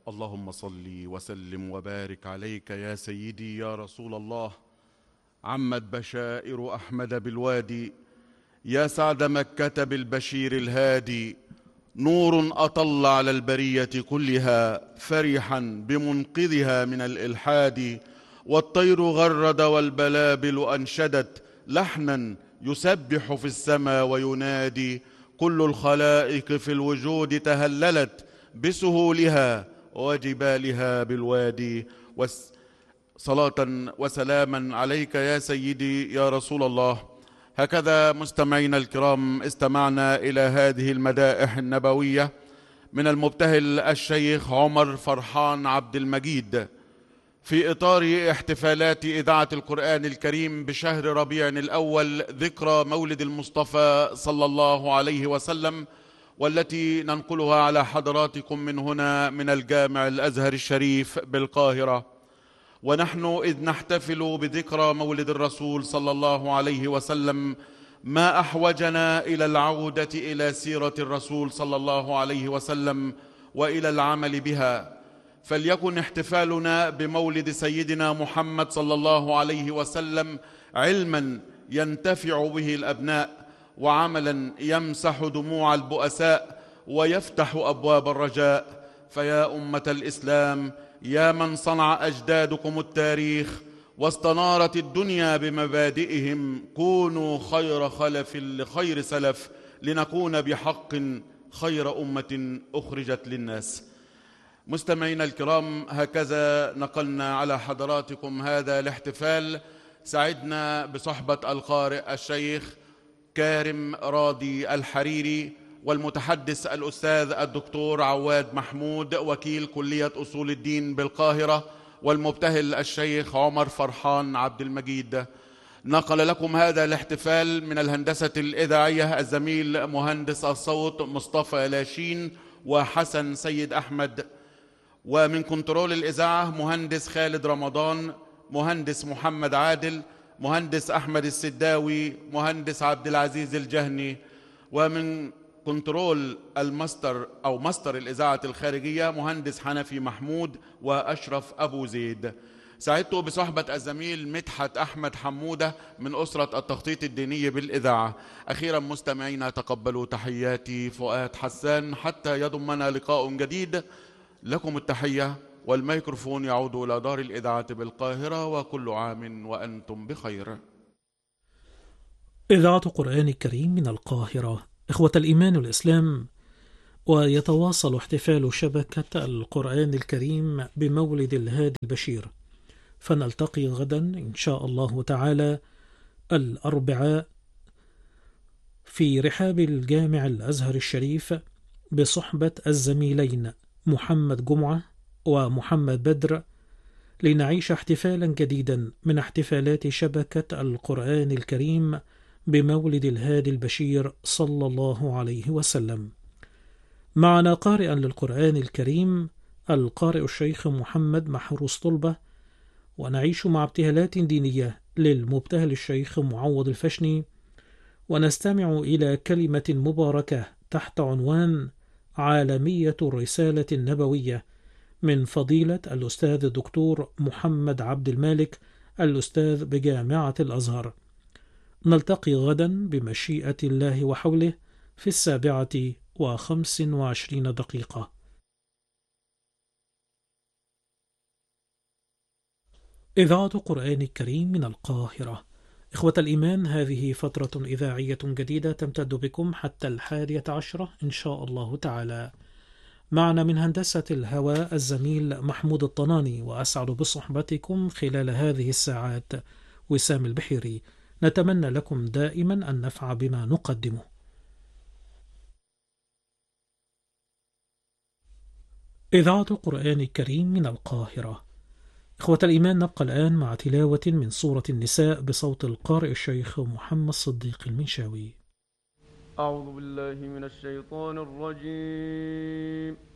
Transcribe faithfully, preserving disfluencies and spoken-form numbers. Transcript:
اللهم صل وسلم وبارك عليك يا سيدي يا رسول الله. عمت بشائر أحمد بالوادي، يا سعد مكة بالبشير الهادي. نور أطل على البرية كلها، فرحا بمنقذها من الإلحاد. والطير غرد والبلابل أنشدت، لحنا يسبح في السماء وينادي. كل الخلائق في الوجود تهللت بسهولها وجبالها بالوادي. صلاة وسلاما عليك يا سيدي يا رسول الله. هكذا مستمعينا الكرام استمعنا إلى هذه المدائح النبوية من المبتهل الشيخ عمر فرحان عبد المجيد في إطار احتفالات إذاعة القرآن الكريم بشهر ربيع الأول، ذكرى مولد المصطفى صلى الله عليه وسلم، والتي ننقلها على حضراتكم من هنا من الجامع الأزهر الشريف بالقاهرة. ونحن إذ نحتفل بذكرى مولد الرسول صلى الله عليه وسلم، ما أحوجنا إلى العودة إلى سيرة الرسول صلى الله عليه وسلم وإلى العمل بها. فليكن احتفالنا بمولد سيدنا محمد صلى الله عليه وسلم علما ينتفع به الأبناء، وعملا يمسح دموع البؤساء ويفتح أبواب الرجاء. فيا أمة الإسلام، يا من صنع أجدادكم التاريخ واستنارت الدنيا بمبادئهم، كونوا خير خلف لخير سلف، لنكون بحق خير أمة أخرجت للناس. مستمعينا الكرام، هكذا نقلنا على حضراتكم هذا الاحتفال. سعدنا بصحبة القارئ الشيخ كارم راضي الحريري، والمتحدث الأستاذ الدكتور عواد محمود وكيل كلية أصول الدين بالقاهرة، والمبتهل الشيخ عمر فرحان عبد المجيد. نقل لكم هذا الاحتفال من الهندسة الإذاعية الزميل مهندس الصوت مصطفى لاشين وحسن سيد أحمد، ومن كنترول الإذاعة مهندس خالد رمضان، مهندس محمد عادل، مهندس أحمد السداوي، مهندس عبد العزيز الجهني، ومن كنترول الماستر أو ماستر الإذاعة الخارجية مهندس حنفي محمود وأشرف أبو زيد. سعدت بصحبة الزميل مدحت أحمد حمودة من أسرة التخطيط الديني بالإذاعة. أخيرا مستمعينا، تقبلوا تحياتي فؤاد حسان حتى يضمنا لقاء جديد. لكم التحية، والميكروفون يعود إلى دار الإذاعة بالقاهرة، وكل عام وأنتم بخير. إذاعة قرآن الكريم من القاهرة. إخوة الإيمان والإسلام، ويتواصل احتفال شبكة القرآن الكريم بمولد الهادي البشير، فنلتقي غدا إن شاء الله تعالى الأربعاء في رحاب الجامع الأزهر الشريف بصحبة الزميلين محمد جمعة ومحمد بدر، لنعيش احتفالا جديدا من احتفالات شبكة القرآن الكريم بمولد الهادي البشير صلى الله عليه وسلم. معنا قارئا للقرآن الكريم القارئ الشيخ محمد محروس طلبة، ونعيش مع ابتهالات دينية للمبتهل الشيخ معوض الفشني، ونستمع إلى كلمة مباركة تحت عنوان عالمية الرسالة النبوية من فضيلة الأستاذ الدكتور محمد عبد المالك، الأستاذ بجامعة الأزهر. نلتقي غدا بمشيئة الله وحوله في السابعة وخمس وعشرين دقيقة. إذاعة قرآن الكريم من القاهرة. إخوة الإيمان، هذه فترة إذاعية جديدة تمتد بكم حتى الحادية عشرة إن شاء الله تعالى. معنا من هندسة الهواء الزميل محمود الطناني، وأسعد بصحبتكم خلال هذه الساعات وسام البحيري. نتمنى لكم دائما النفع بما نقدمه. إذاعة القرآن الكريم من القاهرة. إخوة الإيمان، نبقى الآن مع تلاوة من سورة النساء بصوت القارئ الشيخ محمد صديق المنشاوي. أعوذ بالله من الشيطان الرجيم.